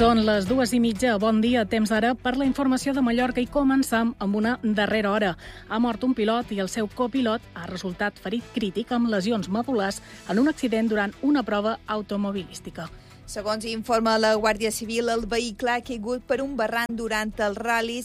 Són les 2:30. Bon dia, temps ara per la informació de Mallorca i començam amb una darrera hora. Ha mort un pilot i el seu copilot ha resultat ferit crític amb lesions medul·lars en un accident durant una prova automobilística. Segons informa la Guàrdia Civil, el vehicle ha caigut per un barranc durant el Rally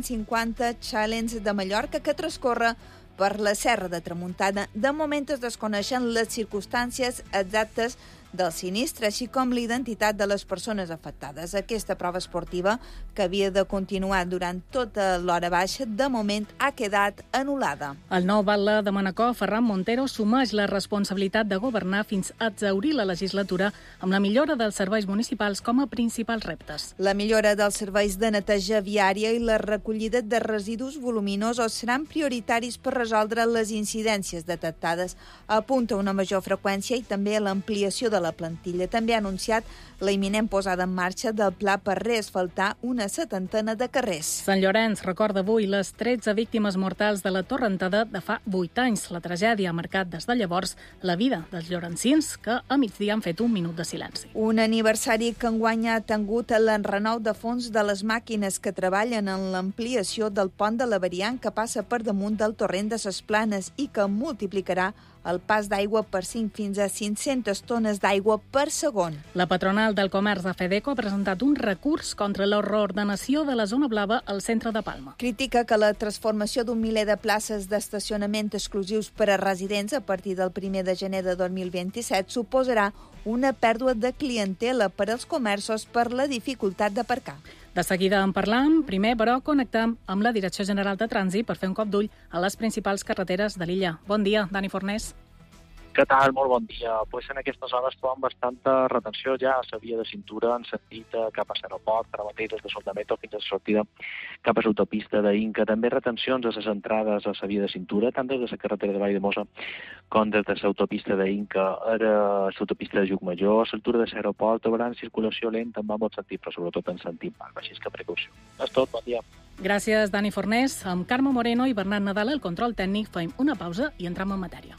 550 Challenge de Mallorca que transcorre per la Serra de Tramuntana. De moment es desconeixen les circumstàncies exactes del sinistre, així com l'identitat de les persones afectades. Aquesta prova esportiva, que havia de continuar durant tota l'hora baixa, de moment ha quedat anul·lada. El nou batlle de Manacor, Ferran Montero, assumeix la responsabilitat de governar fins a exhaurir la legislatura amb la millora dels serveis municipals com a principals reptes. La millora dels serveis de neteja viària i la recollida de residus voluminosos seran prioritaris per resoldre les incidències detectades. Apunta una major freqüència i també l'ampliació de la plantilla. També ha anunciat la imminent posada en marxa del pla per reasfaltar una 70 de carrers. Sant Llorenç recorda avui les 13 víctimes mortals de la torrentada de fa 8 anys. La tragèdia ha marcat des de llavors la vida dels llorencins, que a migdia han fet un minut de silenci. Un aniversari que enguany ha tingut l'enrenou de fons de les màquines que treballen en l'ampliació del pont de la Variant, que passa per damunt del torrent de ses Planes i que multiplicarà el pas d'aigua per 5 fins a 500 tones d'aigua per segon. La patronal del comerç de Fedeco ha presentat un recurs contra la reordenació de la zona blava al centre de Palma. Critica que la transformació d'un miler de places d'estacionament exclusius per a residents a partir del 1 de gener de 2027 suposarà una pèrdua de clientela per als comerços per la dificultat d'aparcar. De seguida en parlam, primer, però, connectam amb la Direcció General de Trànsit per fer un cop d'ull a les principals carreteres de l'illa. Bon dia, Dani Fornés. Què tal? Molt bon dia. Pues en aquestes hores trobem bastanta retenció ja a la via de cintura en sentit cap a l'aeroport, ara mateix des de Soldamento fins a la sortida cap a l'autopista d'Inca. També retencions a les entrades a la via de cintura, tant des de la carretera de Valldemossa com des de l'autopista d'Inca a l'autopista de Llucmajor. A l'altura de l'aeroport hauran circulació lenta en ambos sentits, però sobretot en sentit Palma, així que precaució. És tot, bon dia. Gràcies, Dani Fornés. Amb Carme Moreno i Bernat Nadal al control tècnic fem una pausa i entram en matèria.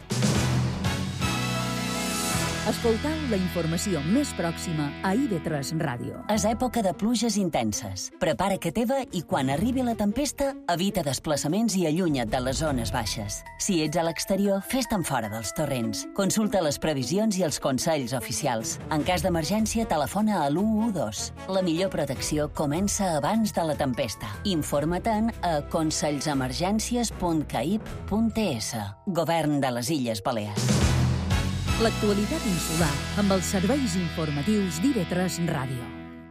Escoltau la informació més pròxima a IB3 Ràdio. És època de pluges intenses. Prepara que teva i quan arribi la tempesta, evita desplaçaments i allunya't de les zones baixes. Si ets a l'exterior, fes-te'n fora dels torrents. Consulta les previsions i els consells oficials. En cas d'emergència, telefona a l'112. La millor protecció comença abans de la tempesta. Informa-te'n a consells-emergències.caip.es. Govern de les Illes Balears. L'actualitat insular amb els serveis informatius d'IB3 Ràdio.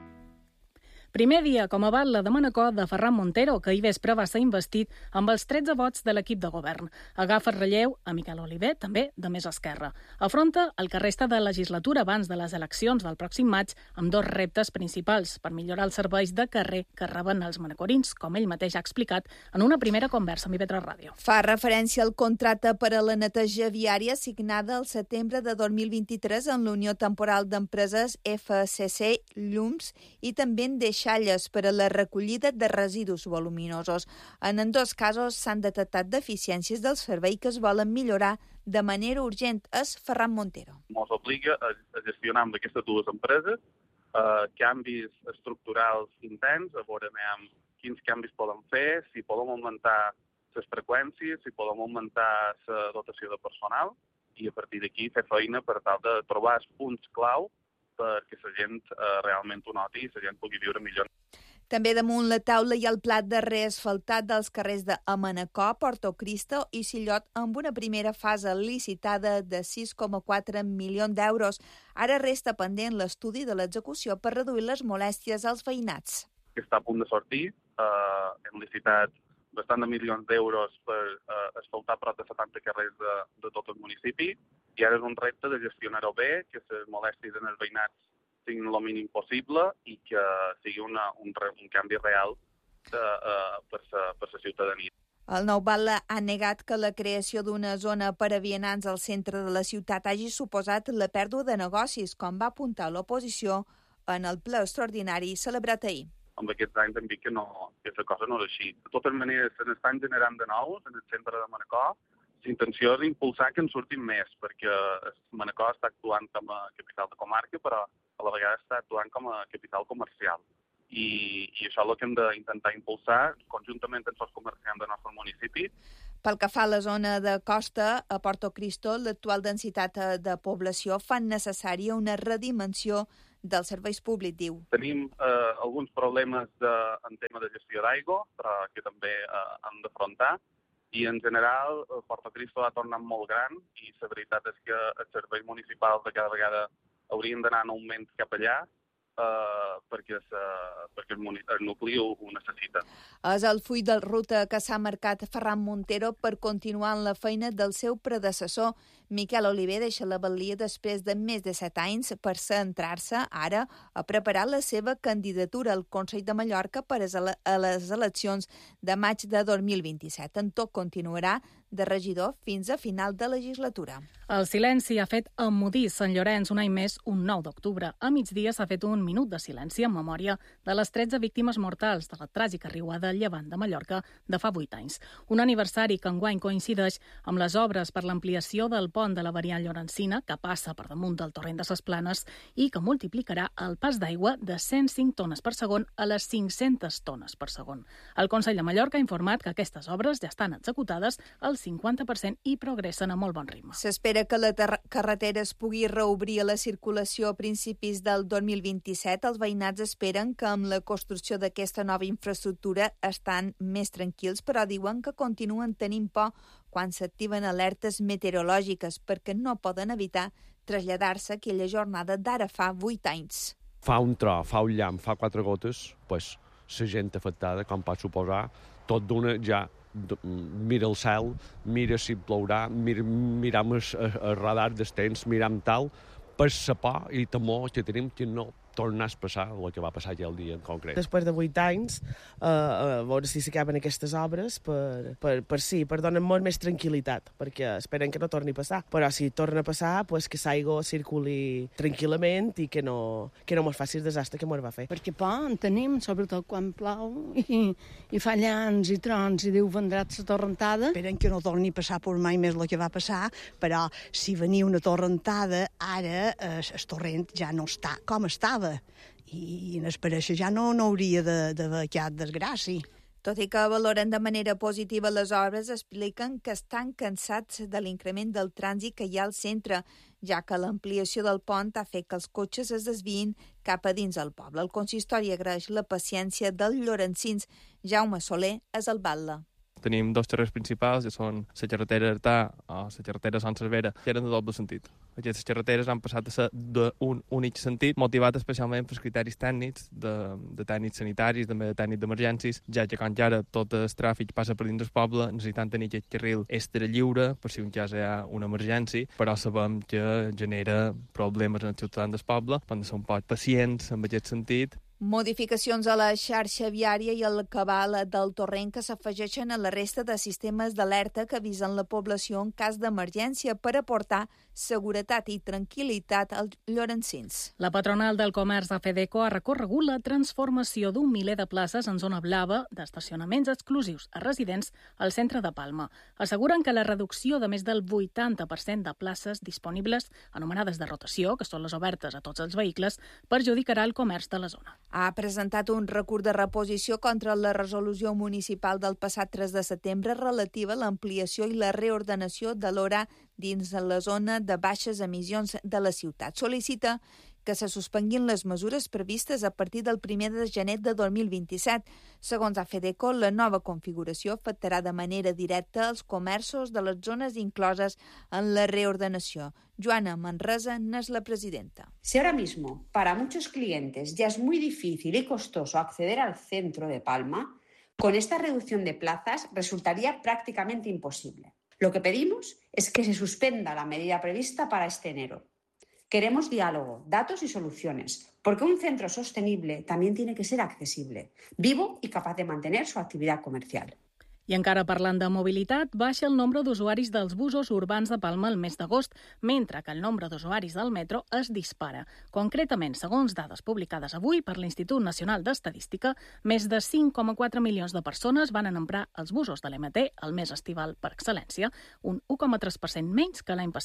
Primer dia com a batlle de Manacor de Ferran Montero, que ahir vespre va ser investit amb els 13 vots de l'equip de govern. Agafa el relleu a Miquel Oliver, també de Més Esquerra. Afronta el que resta de legislatura abans de les eleccions del pròxim maig amb dos reptes principals per millorar els serveis de carrer que reben els manacorins, com ell mateix ha explicat en una primera conversa amb IB3 Ràdio. Fa referència al contracte per a la neteja viària signada el setembre de 2023 en la Unió Temporal d'Empreses FCC Llums i també en deixalles per a la recollida de residus voluminosos. En ambdós casos s'han detectat deficiències del servei que es volen millorar de manera urgent. És Ferran Montero. Ens obliga a gestionar amb aquestes dues empreses canvis estructurals intens, a veure quins canvis podem fer, si podem augmentar les freqüències, si podem augmentar la dotació de personal i a partir d'aquí fer feina per tal de trobar els punts clau perquè la gent realment ho noti i la gent pugui viure millor. També damunt la taula hi ha el pla de reasfaltat dels carrers de Manacor, Porto Cristo i Sillot amb una primera fase licitada de 6,4 milions d'euros. Ara resta pendent l'estudi de l'execució per reduir les molèsties als veïnats. Està a punt de sortir. Hem licitat bastant de milions d'euros per asfaltar prop de 70 carrers de tot el municipi i ara és un repte de gestionar-ho bé, que les molèsties en els veïnats siguin el mínim possible i que sigui un canvi real per la ciutadania. El nou batlle ha negat que la creació d'una zona per a vianants al centre de la ciutat hagi suposat la pèrdua de negocis, com va apuntar l'oposició en el ple extraordinari celebrat ahir. Amb aquests anys hem vist que la cosa no és així. De totes maneres, se n'estan generant de nous en el centre de Manacor. L'intenció és impulsar que en surtin més, perquè Manacor està actuant com a capital de comarca, però a la vegada està actuant com a capital comercial. I això és el que hem d'intentar impulsar conjuntament amb els comerciants del nostre municipi. Pel que fa a la zona de costa, a Porto Cristo, l'actual densitat de població fa necessària una redimensió dels serveis públics, diu. Tenim alguns problemes en tema de gestió d'aigua, però que també hem d'afrontar, i en general Porto Cristo ha tornat molt gran i la veritat és que els serveis municipals de cada vegada haurien d'anar en augment cap allà, perquè el nucli ho necessita. És el full de ruta que s'ha marcat Ferran Montero per continuar en la feina del seu predecessor. Miquel Oliver deixa la batllia després de més de 7 anys per centrar-se ara a preparar la seva candidatura al Consell de Mallorca per a les eleccions de maig de 2027. En tot continuarà de regidor fins a final de legislatura. El silenci ha fet emmudir Sant Llorenç un any més, un 9 d'octubre. A migdia s'ha fet un minut de silenci en memòria de les 13 víctimes mortals de la tràgica riuada al llevant de Mallorca de fa 8 anys. Un aniversari que enguany coincideix amb les obres per l'ampliació del pont de la variant llorencina, que passa per damunt del torrent de ses Planes i que multiplicarà el pas d'aigua de 105 tones per segon a les 500 tones per segon. El Consell de Mallorca ha informat que aquestes obres ja estan executades al 50% i progressen a molt bon ritme. S'espera que la carretera es pugui reobrir a la circulació a principis del 2027. Els veïnats esperen que amb la construcció d'aquesta nova infraestructura estan més tranquils, però diuen que continuen tenint por quan s'activen alertes meteorològiques perquè no poden evitar traslladar-se aquella jornada d'ara fa 8 anys. Fa un tro, fa un llamp, fa 4 gotes, pues, la gent afectada, com pot suposar, tot d'una ja mira el cel, mira si plourà, miram el radar del temps, miram tal, per la por i temor que tenim que no tornés a passar el que va passar ja el dia en concret. Després de 8 anys, a veure si s'acaben aquestes obres per donar molt més tranquil·litat, perquè esperen que no torni a passar. Però si torna a passar, pues, que l'aigua circuli tranquil·lament i que no mos faci el desastre que mos va fer. Perquè por en tenim, sobretot quan plou i fa llans i trons i diu vendrà la torrentada. Esperen que no torni a passar per mai més el que va passar, però si venia una torrentada, ara el torrent ja no està com estava. I en espereixer ja no hauria d'haver cap desgràcia. Tot i que valoren de manera positiva les obres, expliquen que estan cansats de l'increment del trànsit que hi ha al centre, ja que l'ampliació del pont ha fet que els cotxes es desviïn cap a dins del poble. El consistori agraeix la paciència dels llorencins. Jaume Soler és el batlle. Tenim 2 carrers principals, que són la carretera Artà o la carretera Sant Cervera, que eren de doble sentit. Aquestes carreteres han passat a ser d'un únic sentit, motivat especialment pels criteris tècnics, de tècnics sanitaris, també de tècnics d'emergències, ja que quan ara tot el tràfic passa per dins del poble, necessitem tenir aquest carril extra lliure per si un cas hi ha una emergència, però sabem que genera problemes en els ciutadans del poble, hem de ser un poc pacients en aquest sentit. Modificacions a la xarxa viària i al cabal del torrent que s'afegeixen a la resta de sistemes d'alerta que avisen la població en cas d'emergència per aportar seguretat i tranquil·litat als llorencins. La patronal del comerç AFEDECO ha recorregut la transformació d'un miler de places en zona blava d'estacionaments exclusius a residents al centre de Palma. Asseguren que la reducció de més del 80% de places disponibles, anomenades de rotació, que són les obertes a tots els vehicles, perjudicarà el comerç de la zona. Ha presentat un recurs de reposició contra la resolució municipal del passat 3 de setembre relativa a l'ampliació i la reordenació de l'hora dins la zona de baixes emissions de la ciutat. Sol·licita que se suspenguin les mesures previstes a partir del 1 de gener de 2027. Segons AFEDECO, la nova configuració afectarà de manera directa els comerços de les zones incloses en la reordenació. Joana Manresa n'és la presidenta. Si ahora mismo para muchos clientes ya es muy difícil y costoso acceder al centro de Palma, con esta reducción de plazas resultaría prácticamente imposible. Lo que pedimos es que se suspenda la medida prevista para este enero. Queremos diálogo, datos y soluciones, porque un centro sostenible también tiene que ser accesible, vivo y capaz de mantener su actividad comercial. I encara parlant de mobilitat, baixa el nombre d'usuaris dels busos urbans de Palma el mes d'agost, mentre que el nombre d'usuaris del metro es dispara. Concretament, segons dades publicades avui per l'Institut Nacional d'Estadística, més de 5,4 milions de persones van emprar els busos de l'MT el mes estival per excel·lència, un 1,3% menys que l'any passat.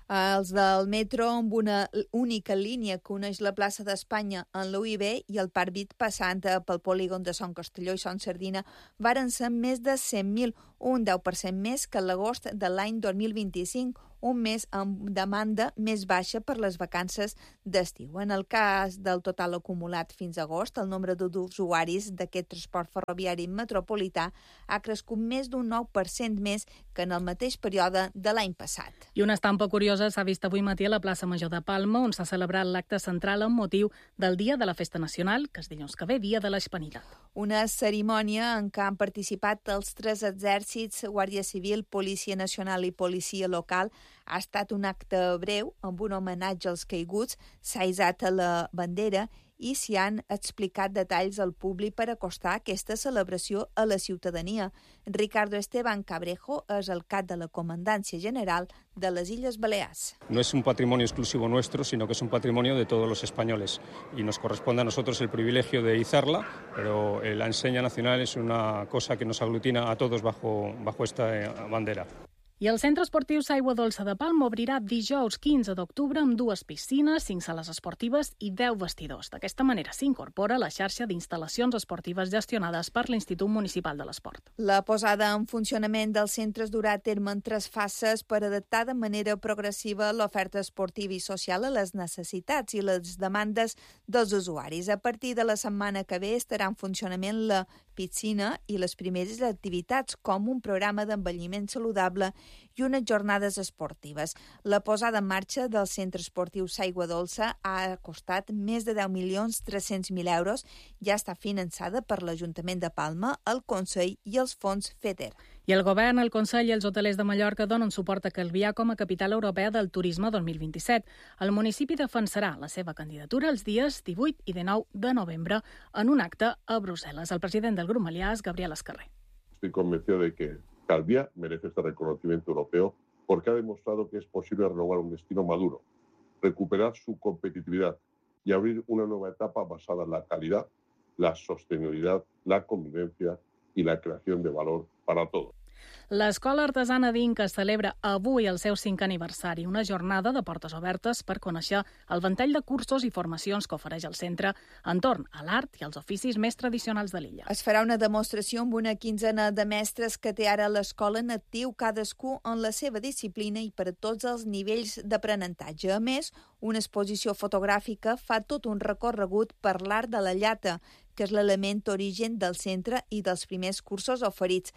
Els del metro, amb una única línia que uneix la plaça d'Espanya en l'UIB i el Parc Vic passant pel polígon de Son Castelló i Son Sardina, varen ser més de 100.000, un 10% més que l'agost de l'any 2025, un mes amb demanda més baixa per les vacances d'estiu. En el cas del total acumulat fins a agost, el nombre d'usuaris d'aquest transport ferroviari metropolità ha crescut més d'un 9% més que en el mateix període de l'any passat. I una estampa curiosa s'ha vist avui matí a la plaça Major de Palma, on s'ha celebrat l'acte central amb motiu del Dia de la Festa Nacional, que és dilluns que ve, Dia de la Hispanitat. Una cerimònia en què han participat els 3 exèrcits, Guàrdia Civil, Policia Nacional i Policia Local. Ha estat un acte breu amb un homenatge als caiguts, s'ha hissat a la bandera i s'hi han explicat detalls al públic per acostar aquesta celebració a la ciutadania. Ricardo Esteban Cabrejo és el cap de la Comandància General de les Illes Balears. No es un patrimonio exclusivo nuestro, sino que es un patrimonio de todos los españoles y nos corresponde a nosotros el privilegio de izarla, pero la enseña nacional es una cosa que nos aglutina a todos bajo esta bandera. I el Centre Esportiu Aigua Dolça de Palma obrirà dijous 15 d'octubre amb 2 piscines, 5 sales esportives i 10 vestidors. D'aquesta manera s'incorpora la xarxa d'instal·lacions esportives gestionades per l'Institut Municipal de l'Esport. La posada en funcionament dels centres durà a terme en 3 fases per adaptar de manera progressiva l'oferta esportiva i social a les necessitats i les demandes dels usuaris. A partir de la setmana que ve estarà en funcionament la piscina i les primeres activitats, com un programa d'envelliment saludable i unes jornades esportives. La posada en marxa del Centre Esportiu Aigua Dolça ha costat més de 10.300.000 euros, ja està finançada per l'Ajuntament de Palma, el Consell i els fons FEDER. I el govern, el Consell i els hotelers de Mallorca donen suport a Calvià com a capital europea del turisme 2027. El municipi defensarà la seva candidatura els dies 18 i 19 de novembre en un acte a Brussel·les. El president del grup Melià és Gabriel Escarrer. Estoy convencido de que Calvià merece este reconocimiento europeo porque ha demostrado que es posible renovar un destino maduro, recuperar su competitividad y abrir una nueva etapa basada en la calidad, la sostenibilidad, la convivencia y la creación de valor para todos. L'Escola Artesana d'Inca celebra avui el seu 5è aniversari, una jornada de portes obertes per conèixer el ventall de cursos i formacions que ofereix el centre entorn a l'art i als oficis més tradicionals de l'illa. Es farà una demostració amb una quinzena de mestres que té ara l'escola en actiu, cadascú en la seva disciplina i per a tots els nivells d'aprenentatge. A més, una exposició fotogràfica fa tot un recorregut per l'art de la llata, que és l'element origen del centre i dels primers cursos oferits.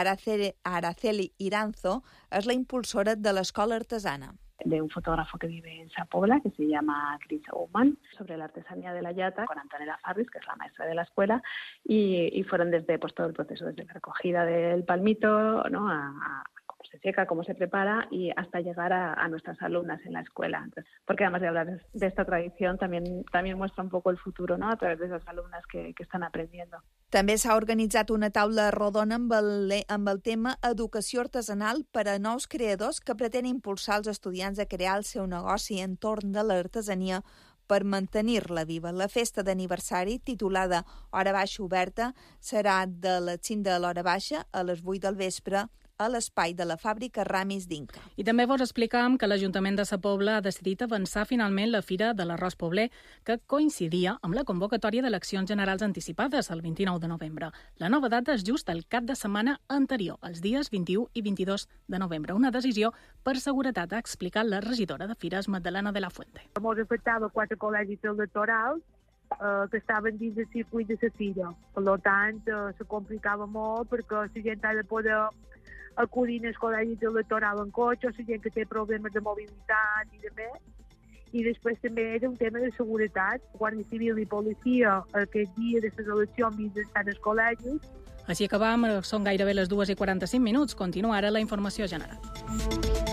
Araceli Iranzo és la impulsora de l'escola artesana. De un fotógrafo que vive en Sa Pobla, que se llama Chris Oman, sobre la artesanía de la llata, con Antonella Farris, que es la maestra de la escuela, y fueron desde todo el proceso, desde la recogida del palmito, ¿no? a cómo se seca, cómo se prepara y hasta llegar a nuestras alumnas en la escuela. Entonces, porque además de hablar de esta tradición, también muestra un poco el futuro, ¿no? A través de esas alumnas que están aprendiendo. També s'ha organitzat una taula rodona amb el tema Educació artesanal per a nous creadors que pretén impulsar els estudiants a crear el seu negoci entorn de l'artesania per mantenir-la viva. La festa d'aniversari, titulada Hora Baixa Oberta, serà de les 5 de l'hora baixa a les 8 del vespre a l'espai de la fàbrica Ramis d'Inca. I també vos explicàvem que l'Ajuntament de Sa Pobla ha decidit avançar finalment la Fira de l'Arròs Pobler, que coincidia amb la convocatòria d'eleccions generals anticipades el 29 de novembre. La nova data és just el cap de setmana anterior, els dies 21 i 22 de novembre. Una decisió per seguretat, ha explicat la regidora de Fires, Magdalena de la Fuente. Ens afectava 4 col·legis electorals que estaven dins del circuit de la Fira. Per tant, se complicava molt perquè la gent ha de poder acudir als col·legis electorals en cotxe, o la gent que té problemes de mobilitat i de més. I després també era un tema de seguretat. Guàrdia Civil i policia aquest dia de les eleccions mitjançant els col·legis. Així acabam, són gairebé les 2:45. Continua ara la informació general.